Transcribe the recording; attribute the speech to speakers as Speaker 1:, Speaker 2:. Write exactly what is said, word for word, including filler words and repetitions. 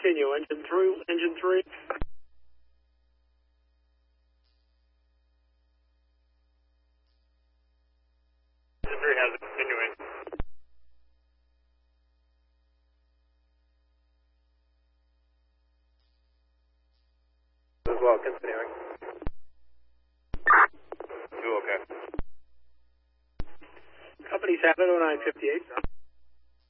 Speaker 1: continue. Engine three, engine three. Engine three has it continuing. As well, continuing. Two, okay. Company's having oh nine fifty-eight.